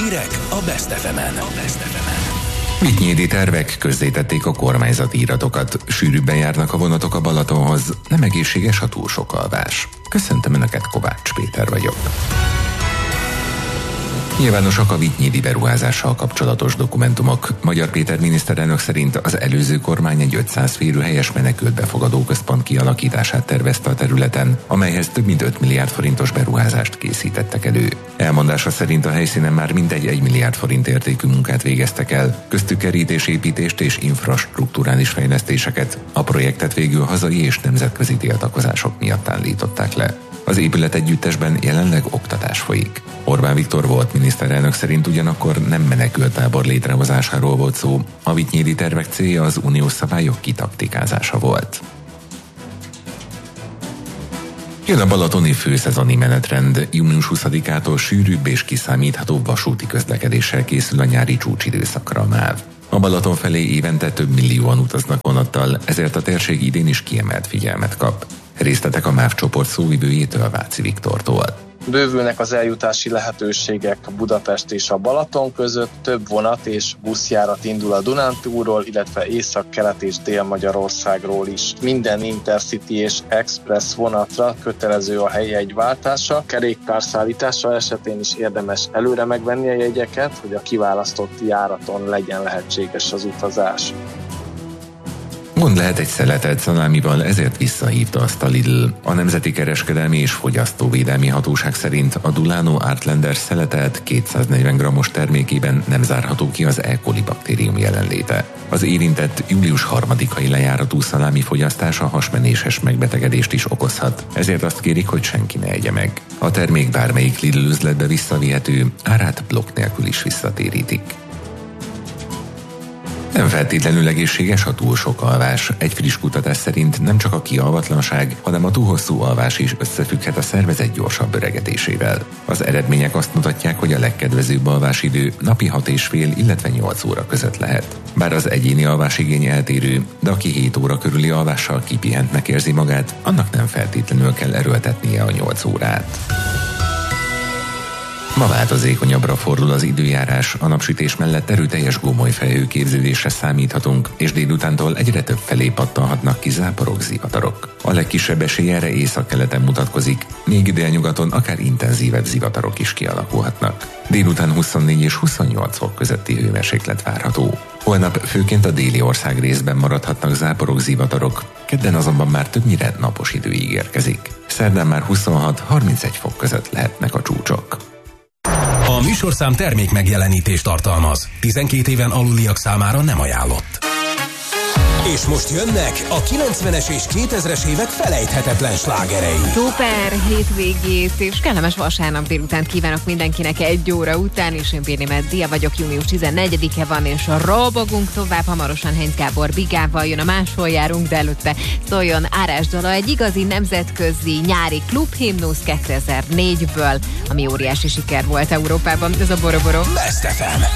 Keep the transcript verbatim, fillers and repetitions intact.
Hírek a Best ef emen. Vityénydi tervek, közzétették a kormányzati iratokat. Sűrűbben járnak a vonatok a Balatonhoz, nem egészséges a túl sok alvás. Köszöntöm Önöket, Kovács Péter vagyok. Nyilvánosak a vityénydi beruházással kapcsolatos dokumentumok. Magyar Péter miniszterelnök szerint az előző kormány egy ötszáz férőhelyes menekült befogadó központ kialakítását tervezte a területen, amelyhez több mint öt milliárd forintos beruházást készítettek elő. Elmondása szerint a helyszínen már mintegy egy milliárd forint értékű munkát végeztek el, köztük kerítésépítést és infrastrukturális fejlesztéseket. A projektet végül hazai és nemzetközi tiltakozások miatt állították le. Az épület együttesben jelenleg oktatás folyik. Orbán Viktor volt miniszterelnök szerint ugyanakkor nem menekülttábor létrehozásáról volt szó, a vityénydi tervek célja az uniós szabályok kitaktikázása volt. Jön a balatoni főszezoni menetrend, június huszadikától sűrűbb és kiszámíthatóbb vasúti közlekedéssel készül a nyári csúcsidőszakra a MÁV. A Balaton felé évente több millióan utaznak vonattal, ezért a térség idén is kiemelt figyelmet kap. Részletek a MÁV csoport szóvivőjétől, Váci Viktortól. Bővülnek az eljutási lehetőségek Budapest és a Balaton között, több vonat és buszjárat indul a Dunántúlról, illetve Észak-Kelet és Dél-Magyarországról is. Minden Intercity és Express vonatra kötelező a helyjegy váltása, kerékpárszállítása esetén is érdemes előre megvenni a jegyeket, hogy a kiválasztott járaton legyen lehetséges az utazás. Gond lehet egy szeletet szalámival, ezért visszahívta azt a Lidl. A Nemzeti Kereskedelmi és Fogyasztóvédelmi Hatóság szerint a Dulano Artlander szeletelt kétszáznegyven grammos termékében nem zárható ki az E. coli baktérium jelenléte. Az érintett július harmadikai lejáratú szalámi fogyasztása hasmenéses megbetegedést is okozhat, ezért azt kérik, hogy senki ne egye meg. A termék bármelyik Lidl üzletbe visszavihető, árát blokk nélkül is visszatérítik. Nem feltétlenül egészséges a túl sok alvás. Egy friss kutatás szerint nem csak a kialvatlanság, hanem a túl hosszú alvás is összefügghet a szervezet gyorsabb öregedésével. Az eredmények azt mutatják, hogy a legkedvezőbb alvásidő napi hat és fél, illetve nyolc óra között lehet. Bár az egyéni alvásigény eltérő, de aki hét óra körüli alvással kipihentnek érzi magát, annak nem feltétlenül kell erőltetnie a nyolc órát. Ma változékonyabbra fordul az időjárás, a napsütés mellett erőteljes gomoly felhőképződésre számíthatunk, és délutántól egyre több felé pattanhatnak ki záporok, zivatarok. A legkisebb esély erre északkeleten mutatkozik, még délnyugaton akár intenzívebb zivatarok is kialakulhatnak. Délután huszonnégy és huszonnyolc fok közötti hőmérséklet várható. Holnap főként a déli ország részben maradhatnak záporok, zivatarok, kedden azonban már többnyire napos idő ígérkezik. Szerdán már huszonhat-harmincegy fok között lehetnek a csúcsok. A műsorszám termék megjelenítést tartalmaz. tizenkét éven aluliak számára nem ajánlott. És most jönnek a kilencvenes és kétezres évek felejthetetlen slágerei. Szuper hétvégét és kellemes vasárnap délutánt kívánok mindenkinek egy óra után, és én Béni Meddia vagyok, június tizennegyedike van, és robogunk tovább, hamarosan Heinz Gábor Bigával jön a Máshol járunk, de előtte szóljon Árás dala, egy igazi nemzetközi nyári klubhimnusz kétezer-négyből, ami óriási siker volt Európában, ez a Boroboro. Best ef em.